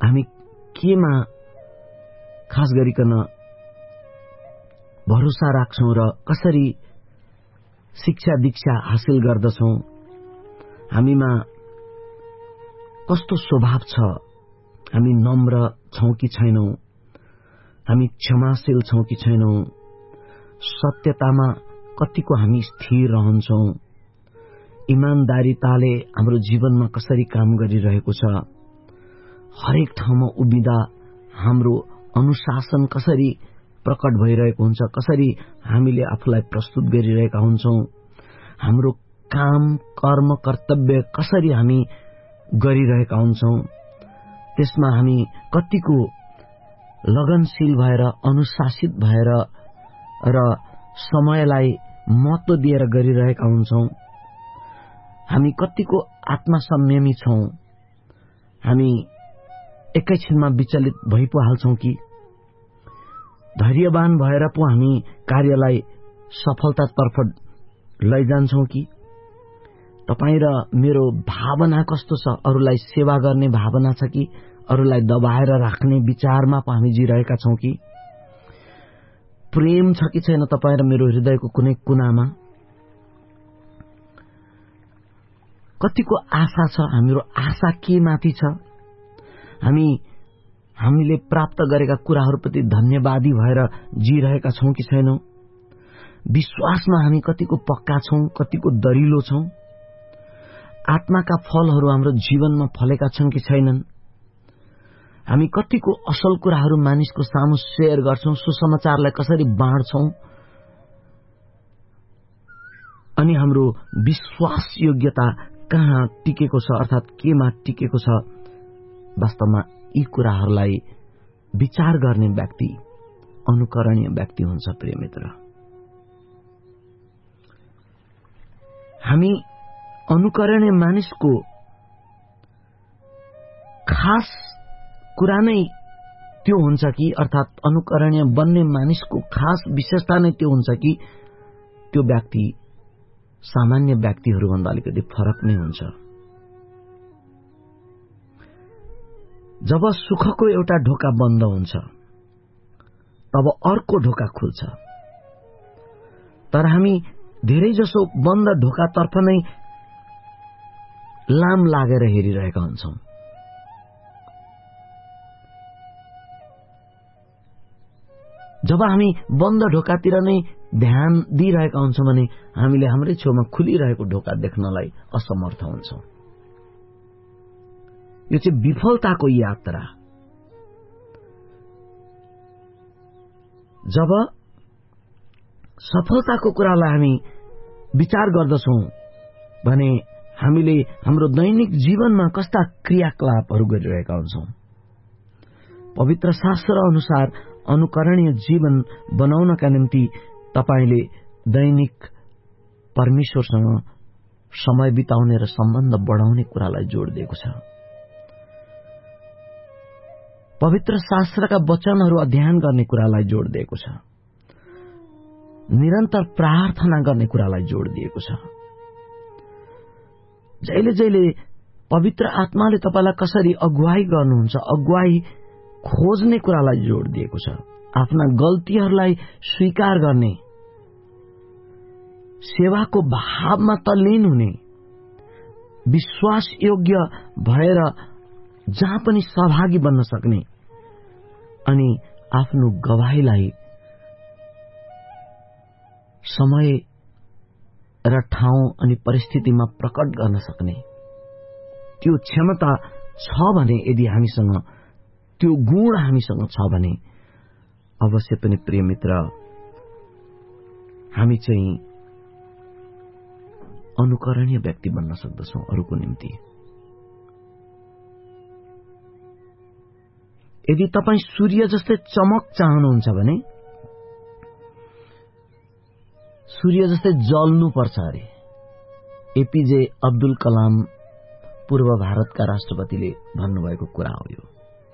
हामी केमा खास गरिकन भरोसा राख्छौं र कसरी शिक्षा दीक्षा हासिल गर्दछौं, हामीमा कस्तो स्वभाव छ, हामी नम्र छौं कि छैनौं, हामी क्षमाशील छौं कि छैनौं, सत्यतामा कतिको हामी स्थिर रहन्छौं, इमानदारीताले हाम्रो जीवनमा कसरी काम गरिरहेको छ, हरेक ठाउँमा उभिँदा हाम्रो अनुशासन कसरी प्रकट भइरहेको हुन्छ, कसरी हामीले आफूलाई प्रस्तुत गरिरहेका हुन्छौं, हाम्रो काम कर्म कर्तव्य कसरी हामी गरिरहेका हुन्छौं, त्यसमा हामी कतिको लगनशील भएर अनुशासित भएर र समयलाई महत्त्व दिएर गरिरहेका हुन्छौं, हामी कतिको आत्मसंयमी छौं, हामी एकैछिनमा विचलित भइ पो हाल्छौं कि धैर्यवान भएर पो हामी कार्यलाई सफलतातर्फ लैजान्छौं कि तपाईं र मेरो भावना कस्तो छ, अरूलाई सेवा गर्ने भावना छ कि अरूलाई दबाएर राख्ने विचारमा पो हामी जिरहेका छौं कि प्रेम छ कि छैन तपाईं र मेरो हृदयको कुनै कुनामा, कतिको आशा छ, हाम्रो आशा के माथि छ, हामीले प्राप्त गरेका कुराहरूप्रति धन्यवादी भएर जिरहेका छौं कि छैनौं, विश्वासमा हामी कतिको पक्का छौं, कतिको दरिलो छौं, आत्माका फलहरू हाम्रो जीवनमा फलेका छन् कि छैनन्, हामी कतिको असल कुराहरू मानिसको सामु शेयर गर्छौं, सुसमाचारलाई कसरी बाँड्छौं, अनि हाम्रो विश्वास योग्यता कहाँ टिकेको छ अर्थात केमा टिकेको छ। वास्तवमा यी कुराहरूलाई विचार गर्ने व्यक्ति अनुकरणीय व्यक्ति हुन्छ। प्रिय मित्र, हामी अनुकरणीय मानिसको खास कुरा नै त्यो हुन्छ कि अर्थात अनुकरणीय बन्ने मानिसको खास विशेषता नै त्यो हुन्छ कि त्यो व्यक्ति सामान्य व्यक्तिहरूभन्दा अलिकति फरक नै हुन्छ। जब सुखको एउटा ढोका बन्द हुन्छ तब अर्को ढोका खुल्छ, तर हामी धेरै जसो बन्द ढोकातर्फ नै लाम लागेर हेरिरहेका हुन्छौं। जब हामी बन्द ढोकातिर नै ध्यान दिइरहेका हुन्छौं भने हामीले हाम्रै छेउमा खुलिरहेको ढोका देख्नलाई असमर्थ हुन्छौं। यो चाहिँ विफलताको यात्रा। जब सफलताको कुरालाई हामी विचार गर्दछौं भने हामीले हाम्रो दैनिक जीवनमा कस्ता क्रियाकलापहरू गरिरहेका हुन्छौं। पवित्र शास्त्र अनुसार अनुकरणीय जीवन बनाउनका निम्ति तपाईले दैनिक परमेश्वरसँग समय बिताउने र सम्बन्ध बढाउने कुरालाई जोड दिएको छ। पवित्र शास्त्रका वचनहरू अध्ययन गर्ने कुरालाई जोड दिएको छ। निरन्तर प्रार्थना गर्ने कुरालाई जोड दिएको छ। जहिले जहिले पवित्र आत्माले तपाईलाई कसरी अगुवाई गर्नुहुन्छ, अगुवाई खोज्ने कुरालाई जोड दिएको छ। आफ्ना गल्तीहरूलाई स्वीकार गर्ने, सेवाको भावमा तल्लीन हुने, विश्वास योग्य भएर जहाँ पनि सहभागी बन्न सक्ने अनि आफ्नो गवाहीलाई समय र ठाउँ अनि परिस्थितिमा प्रकट गर्न सक्ने त्यो क्षमता छ भने, यदि हामीसँग त्यो गुण हामीसँग छ भने अवश्य पनि प्रिय मित्र हामी चाहिँ अनुकरणीय व्यक्ति बन्न सक्दछौं अरूको निम्ति। यदि तपाई सूर्य जस्तै चमक चाहनुहुन्छ भने सूर्य जस्तै जल्नु पर्छ अरे। एपीजे अब्दुल कलाम पूर्व भारतका राष्ट्रपतिले भन्नुभएको कुरा हो यो।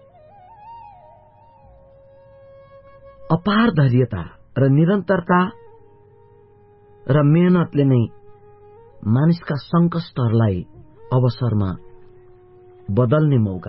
अपार धैर्यता र निरन्तरता र मेहनतले नै मानिसका संकष्टहरूलाई अवसरमा बदल्ने मौका